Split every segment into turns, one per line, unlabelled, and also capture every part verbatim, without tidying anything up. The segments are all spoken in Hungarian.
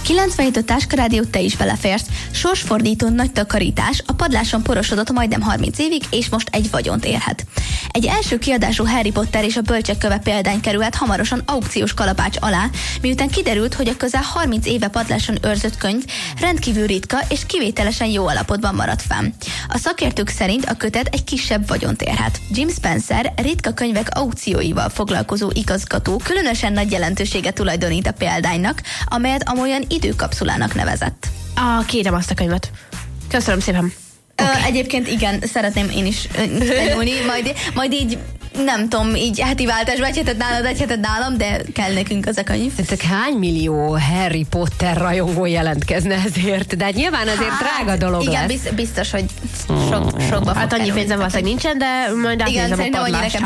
kilencvenhét Táskarádió, te is beleférsz. Sorsfordító nagy takarítás, a padláson porosodott majdnem harminc évig, és most egy vagyont érhet. Egy első kiadású Harry Potter és a Bölcsek köve példány kerülhet hamarosan aukciós kalapács alá, miután kiderült, hogy a közel harminc éve padláson őrzött könyv rendkívül ritka és kivételesen jó állapotban maradt fenn. A szakértők szerint a kötet egy kisebb vagyont érhet. Jim Spencer, ritka könyvek aukcióival foglalkozó igazgató, különösen nagy jelentőséget tulajdonít a példánynak, amelyet amolyan időkapszulának nevezett.
Ah, kérem azt a könyvet. Köszönöm szépen.
Okay. Egyébként igen, szeretném én is tanulni, majd, majd így nem tudom, így heti váltásba, egy hetet nálad, egy hetet nálam, de kell nekünk az a könyv.
Ezek hány millió Harry Potter rajongó jelentkezne ezért? De hát nyilván azért hát, drága dolog
igen,
lesz.
biztos, hogy sok, sokba
hát annyi pénzem valószínűleg nincsen, de majd átnézem a padlást.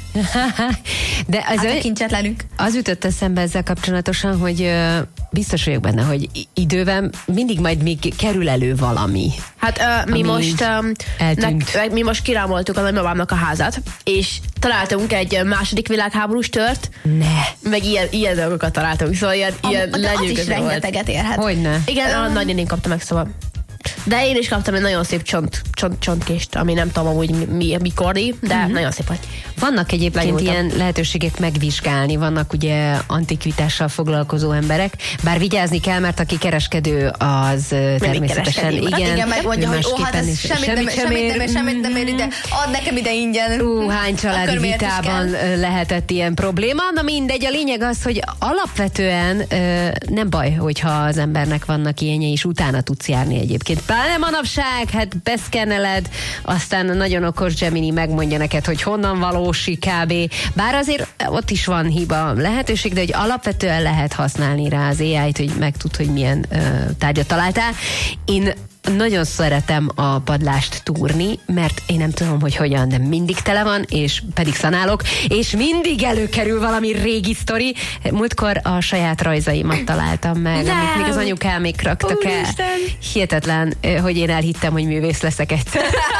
De az,
hát a kincsetlenünk.
Az ütött eszembe ezzel kapcsolatosan, hogy biztos vagyok benne, hogy idővel mindig majd még kerül elő valami.
Hát uh, mi most um, nek, mi most kirámoltuk a nagymamámnak a házát, és találtunk egy második világháborús tört.
Ne.
Meg ilyen, ilyen dolgokat találtunk, szóval ilyen,
a,
ilyen
de az is rengeteget érhet.
Hogyne?
Igen, um, a nagynéném kapta meg, szóval. De én is kaptam egy nagyon szép csont, csont, csontkést, ami nem tudom amúgy mi, mi, mikori, de uh-huh. nagyon szép vagy.
Vannak egyébként Lenyúltam. ilyen lehetőségek megvizsgálni, vannak ugye antikvitással foglalkozó emberek, bár vigyázni kell, mert aki kereskedő, az Mindig természetesen igen.
Igen, megmondja, hogy ó, hát ez semmit, semmit, nem, semmit, nem, ér, semmit nem ér ide, add nekem ide ingyen.
Ú, hány családi vitában lehetett ilyen probléma. Na mindegy, a lényeg az, hogy alapvetően nem baj, hogyha az embernek vannak ilyenje, és utána tudsz járni egyébként. Pláne manapság, hát beszkenneled, aztán a nagyon okos Gemini megmondja neked, hogy honnan valósi kb. Bár azért ott is van hiba lehetőség, de hogy alapvetően lehet használni rá az á í-t, hogy megtud, hogy milyen uh, tárgyat találtál. Én nagyon szeretem a padlást túrni, mert én nem tudom, hogy hogyan, de mindig tele van, és pedig szanálok, és mindig előkerül valami régi sztori. Múltkor a saját rajzaimat találtam meg, nem. amit még az anyukámék raktak el. Hihetetlen, hogy én elhittem, hogy művész leszek egyszer.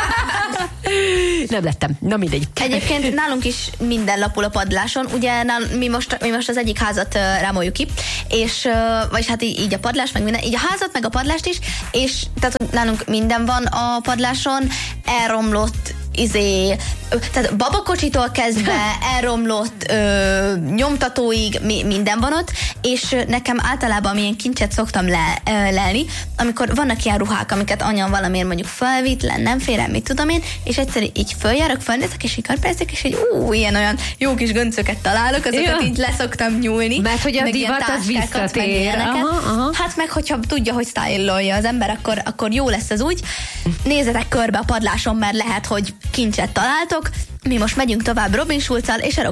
Nem lettem. Na mindegy.
Egyébként nálunk is minden lapul a padláson. Ugye nál, mi, most, mi most az egyik házat uh, rámoljuk ki, és, uh, vagyis hát így, így a padlás, meg minden, így a házat, meg a padlást is, és tehát nálunk minden van a padláson, elromlott izé, tehát babakocsitól kezdve elromlott ö, nyomtatóig mi, minden van ott, és nekem általában milyen kincset szoktam le, ö, lelni, amikor vannak ilyen ruhák, amiket anyám valamiért mondjuk felvitt, len, nem férem, mit tudom én, és egyszerűen így följárok, fölnézek, és így karpercek, és egy ú, ilyen olyan jó kis göncöket találok, azokat ja. így leszoktam nyúlni.
Mert hogy a divat az visszatér. Aha, aha.
Hát meg, hogyha tudja, hogy style-olja az ember, akkor, akkor jó lesz az úgy. Nézzetek körbe a padláson, mert lehet, hogy kincset találtok. Mi most megyünk tovább Robin Schulzzal és a